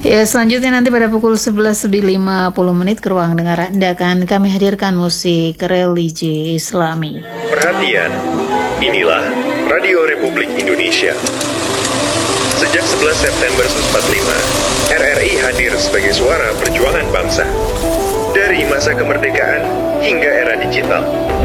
Ya, selanjutnya nanti pada pukul 11.50 ke ruang dengar Anda akan kami hadirkan musik religi Islami. Perhatian, inilah Radio Republik Indonesia. Sejak 11 September 1945, RRI hadir sebagai suara perjuangan bangsa. Dari masa kemerdekaan hingga era digital.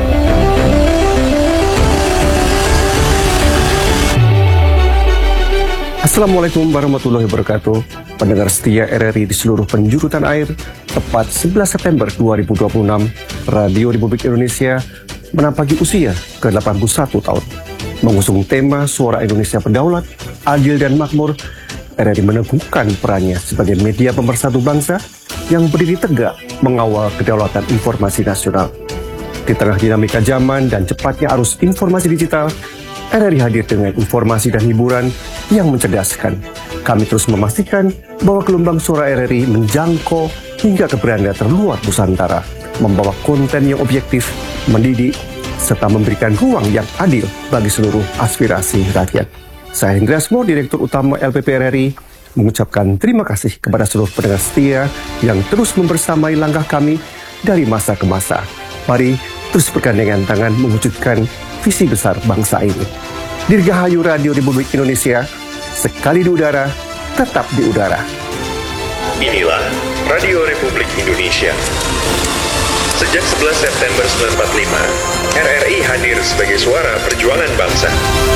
Assalamualaikum warahmatullahi wabarakatuh. Pendengar setia RRI di seluruh penjuru tanah air, tepat 11 September 2026, Radio Republik Indonesia menampaki usia ke-81 tahun. Mengusung tema Suara Indonesia Berdaulat, Adil dan Makmur, RRI meneguhkan perannya sebagai media pemersatu bangsa yang berdiri tegak mengawal kedaulatan informasi nasional. Di tengah dinamika zaman dan cepatnya arus informasi digital, RRI hadir dengan informasi dan hiburan yang mencerdaskan. Kami terus memastikan bahwa gelombang suara RRI menjangkau hingga ke beranda terluar Nusantara, membawa konten yang objektif, mendidik, serta memberikan ruang yang adil bagi seluruh aspirasi rakyat. Saya Hendra Asmo, Direktur Utama LPP RRI, mengucapkan terima kasih kepada seluruh pendengar setia yang terus membersamai langkah kami dari masa ke masa. Mari terus bergandengan tangan mewujudkan visi besar bangsa ini. Dirgahayu Radio Republik Indonesia, sekali di udara, tetap di udara. Inilah Radio Republik Indonesia. Sejak 11 September 1945, RRI hadir sebagai suara perjuangan bangsa.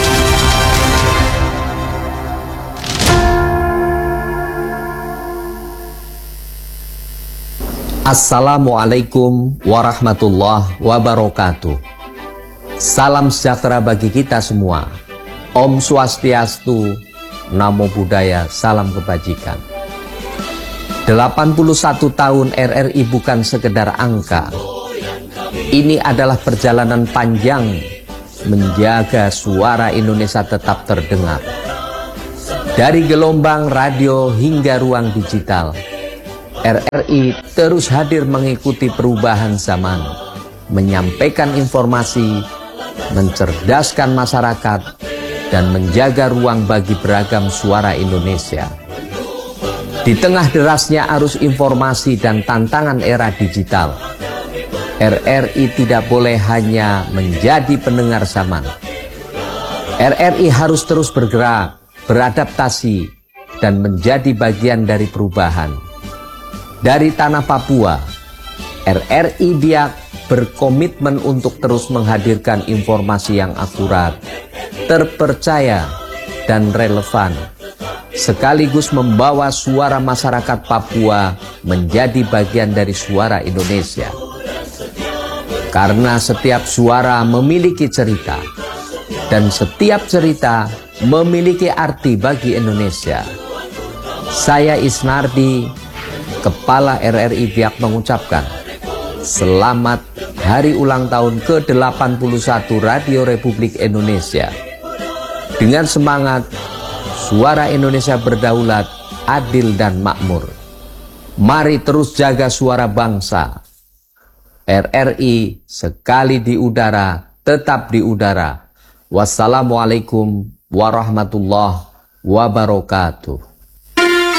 Assalamualaikum warahmatullahi wabarakatuh. Salam sejahtera bagi kita semua. Om Swastiastu, Namo Buddhaya, salam kebajikan. 81 tahun RRI bukan sekedar angka. Ini adalah perjalanan panjang menjaga suara Indonesia tetap terdengar. Dari gelombang radio hingga ruang digital, RRI terus hadir mengikuti perubahan zaman, menyampaikan informasi, mencerdaskan masyarakat, dan menjaga ruang bagi beragam suara Indonesia. Di tengah derasnya arus informasi dan tantangan era digital, RRI tidak boleh hanya menjadi pendengar zaman. RRI harus terus bergerak, beradaptasi, dan menjadi bagian dari perubahan. Dari tanah Papua, RRI Biak berkomitmen untuk terus menghadirkan informasi yang akurat, terpercaya, dan relevan, sekaligus membawa suara masyarakat Papua menjadi bagian dari suara Indonesia. Karena setiap suara memiliki cerita, dan setiap cerita memiliki arti bagi Indonesia. Saya Isnardi, Kepala RRI Biak, mengucapkan selamat Hari Ulang Tahun ke-81 Radio Republik Indonesia. Dengan semangat, suara Indonesia berdaulat, adil dan makmur. Mari terus jaga suara bangsa. RRI sekali di udara, tetap di udara. Wassalamualaikum warahmatullahi wabarakatuh.